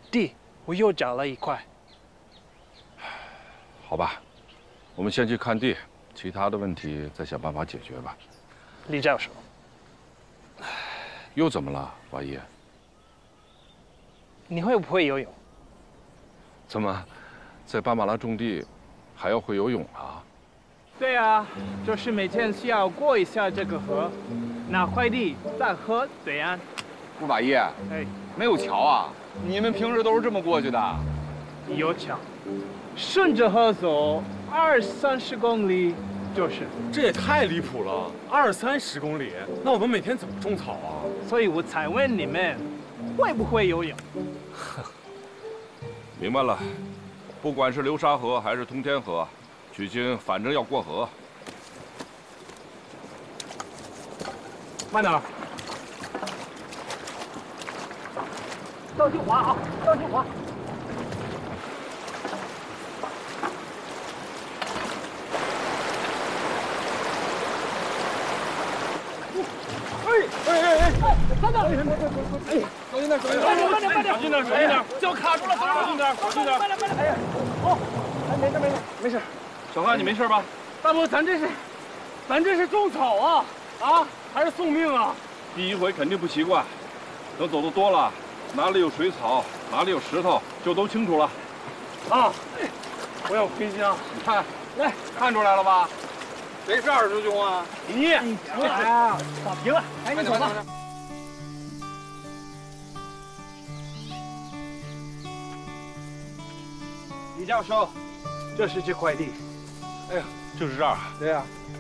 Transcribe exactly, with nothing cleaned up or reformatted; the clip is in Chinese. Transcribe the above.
地我又找了一块。 好吧，我们先去看地，其他的问题再想办法解决吧。 李教授， 又怎么了，瓦伊？ 你会不会游泳？ 怎么，在巴马拉种地，还要会游泳啊？ 对啊，就是每天需要过一下这个河，拿快递再喝对岸。 不，瓦伊，哎，没有桥啊？你们平时都是这么过去的？ 有桥，顺着河走二三十公里就是。 这也太离谱了，二三十公里，那我们每天怎么种草啊？ 所以我才问你们，会不会游泳？ 明白了，不管是流沙河还是通天河，取经反正要过河。 慢点。小心滑啊！小心滑。哎哎哎哎！等等！哎，小心点，小心点，慢点，慢点，慢点， 小心点，小心点， 脚卡住了， 小心点，小心点， 慢点，慢点！哎呀，哦，哎，没事没事没事。 小汉，你没事吧？ 大伯，咱这是，咱这是种草啊啊，还是送命啊？ 第一回肯定不习惯，等走的多了，哪里有水草，哪里有石头，就都清楚了。 啊，不要灰心啊！ 你看，来，看出来了吧？谁是二师兄啊？ 你，哎呀，打平了，哎，你走吧。李教授，这是这块地。 哎呀，就是这儿。 对呀、啊。